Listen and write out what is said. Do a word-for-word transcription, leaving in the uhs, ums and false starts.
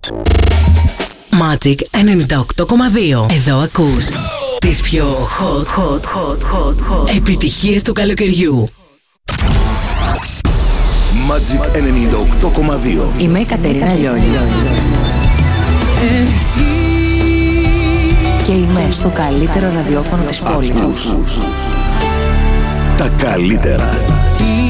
Magic ενενήντα οκτώ κόμμα δύο. Εδώ ακούς τις πιο hot, hot, hot, hot, hot επιτυχίες του καλοκαιριού. Magic ενενήντα οκτώ κόμμα δύο. Είμαι η Κατερίνα Λιόλη. Και είμαι στο καλύτερο ραδιόφωνο της πόλης. Τα καλύτερα.